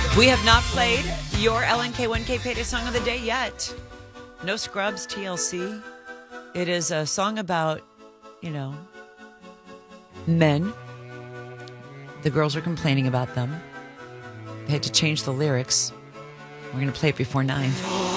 We have not played your LNK1K Payday Song of the Day yet. No Scrubs, TLC. It is a song about, men. The girls are complaining about them. They had to change the lyrics. We're going to play it before 9.